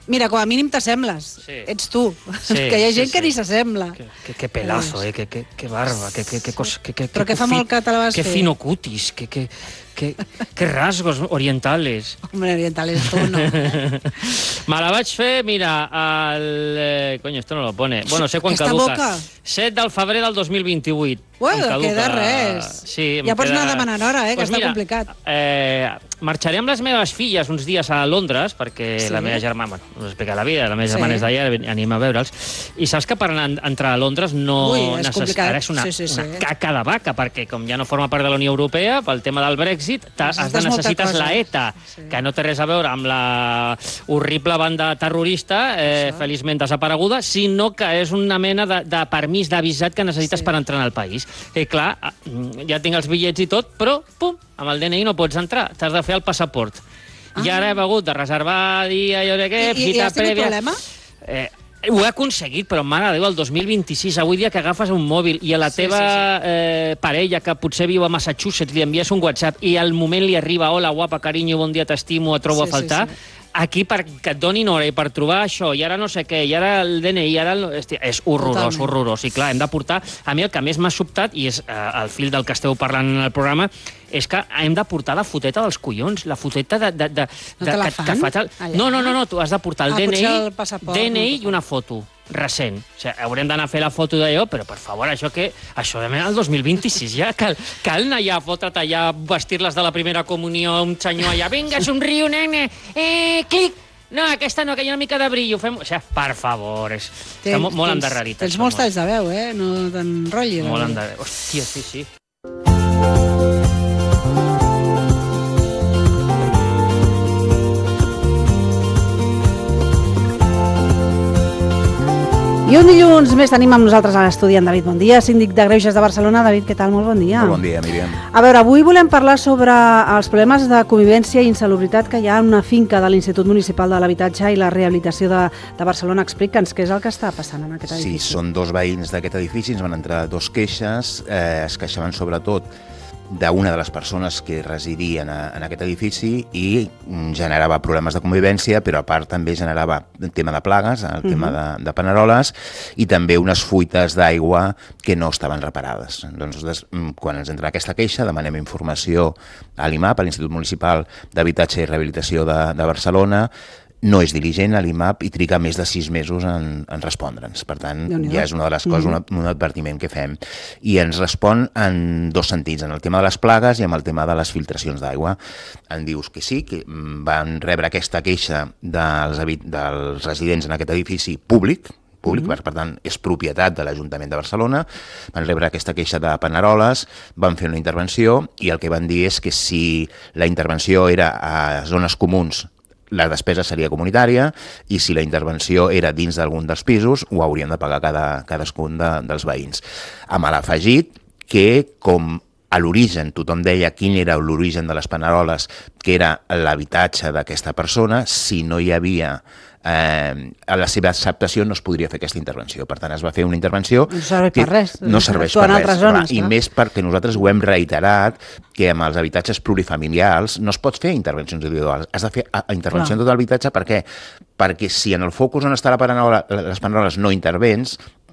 Mira, com a mínim t'assembles. Ets tu. Que hi ha gent que ni s'assembla. Que pelazo, que barba, Però que fa molt que te la vas fer. Que fino cutis, que rasgos orientales. Hombre, orientales tu no. Me la vaig fer, mira, coño, esto no lo pone. Bueno, sé quan caduca. Boca? 7 del febrer del 2028. Bueno, queda res. Sí, ja pots anar demanant hora, que està complicat. Marxaré amb les meves filles uns dies a Londres, perquè la meva germana, bueno, us explica la vida, la meva germana és d'allà, anem a veure'ls, i saps que per entrar a Londres no ara és una caca de vaca, perquè com ja no forma part de la Unió Europea, pel tema del Brexit, necessites la ETA, que no té res a veure amb la horrible banda terrorista, feliçment desapareguda, sinó que és una mena de permís d'avisat que necessites per entrar al país. I clar, ja tinc els bitllets i tot, però, pum, amb el DNI no pots entrar, t'has de fer el passaport. I ara hem hagut de reservar dia, jo sé què, cita prèvia... I has tingut problema? Ho he aconseguit, però mare de Déu, el 2026, avui dia que agafes un mòbil i a la teva parella, que potser viu a Massachusetts, li envies un WhatsApp i al moment li arriba, hola, guapa, carinyo, bon dia, t'estimo, et trobo a faltar... Aquí perquè et donin hora i per trobar això, i ara no sé què, i ara el DNI, ara... És horrorós, horrorós. I clar, hem de portar... A mi el que més m'ha sobtat, i és el fil del que esteu parlant en el programa, és que hem de portar la foteta dels collons, la foteta No te la fan? No, tu has de portar el DNI i una foto recent. O sigui, haurem d'anar a fer la foto d'allò, però, per favor, això de el 2026 ja, cal anar allà, fotre't allà, vestir-les de la primera comunió, un senyor allà, vinga, somriu, nene, clic! No, aquesta no, que hi ha una mica de brillo. O sigui, per favor, està molt endarrerit. Tens molts talls de veu, no t'enrotllis. Molt endarrerit. Hòstia, sí. I un dilluns més tenim amb nosaltres a l'estudi en David. Bon dia, síndic de Greuges de Barcelona. David, què tal? Molt bon dia. Molt bon dia, Míriam. A veure, avui volem parlar sobre els problemes de convivència i insalubritat que hi ha en una finca de l'Institut Municipal de l'Habitatge i la Rehabilitació de Barcelona. Explica'ns què és el que està passant en aquest edifici. Sí, són dos veïns d'aquest edifici, ens van entrar dos queixes, es queixaven sobretot d'una de les persones que residien en aquest edifici i generava problemes de convivència, però a part també generava el tema de plagues, el tema de paneroles i també unes fuites d'aigua que no estaven reparades. Doncs, quan ens entra aquesta queixa, demanem informació a l'IMAP, a l'Institut Municipal d'Habitatge i Rehabilitació de Barcelona. No és diligent a l'IMAP i triga més de 6 mesos en respondre'ns. Per tant, ja és una de les coses, un advertiment que fem. I ens respon en dos sentits, en el tema de les plagues i en el tema de les filtracions d'aigua. En dius que sí, que van rebre aquesta queixa dels residents en aquest edifici públic, per tant, és propietat de l'Ajuntament de Barcelona, van rebre aquesta queixa de paneroles, van fer una intervenció i el que van dir és que si la intervenció era a zones comuns, la despesa seria comunitària i si la intervenció era dins d'algun dels pisos ho haurien de pagar cadascun dels veïns. Amb l'afegit que com a l'origen tothom deia quin era l'origen de les paneroles, que era l'habitatge d'aquesta persona, si no hi havia a la seva acceptació no es podria fer aquesta intervenció. Per tant, es va fer una intervenció no serveix per res. No serveix per res. I més perquè nosaltres ho hem reiterat que amb els habitatges plurifamiliars no es pot fer intervencions individuals. Has de fer intervenció en tot l'habitatge. Per què? Perquè si en el focus on està les paneroles no intervens,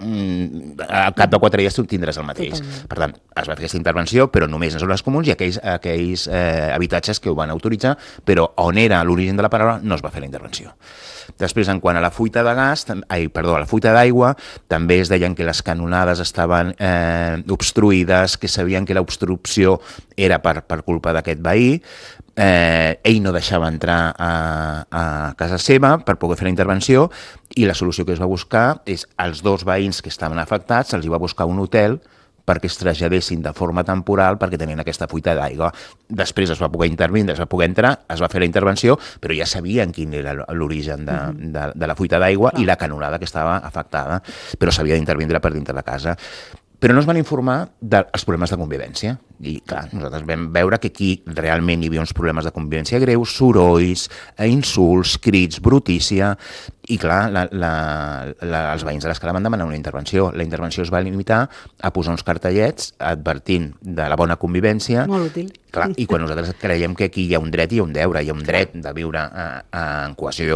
al cap de 4 dies tu tindràs el mateix. Per tant, es va fer aquesta intervenció, però només en zones comuns i aquells habitatges que ho van autoritzar, però on era l'origen de la panerola no es va fer la intervenció. Després, en quant a la fuita de a la fuita d'aigua, també es deien que les canonades estaven obstruïdes, que sabien que l'obstrucció era per culpa d'aquest veí. Ell no deixava entrar a casa seva per poder fer la intervenció i la solució que es va buscar és als dos veïns que estaven afectats, se'ls va buscar un hotel perquè es traslladessin de forma temporal perquè tenien aquesta fuita d'aigua. Després es va poder intervenir, es va poder entrar, es va fer la intervenció, però ja sabien quin era l'origen de la fuita d'aigua i la canonada que estava afectada, però s'havia d'intervindre per dintre de casa. Però no es van informar dels problemes de convivència. I, clar, nosaltres vam veure que aquí realment hi havia uns problemes de convivència greus, sorolls, insults, crits, brutícia, i, clar, els veïns de l'escala van demanar una intervenció. La intervenció es va limitar a posar uns cartellets advertint de la bona convivència. Molt útil. Clar, i quan nosaltres creiem que aquí hi ha un dret i hi ha un deure, hi ha un dret de viure en cohesió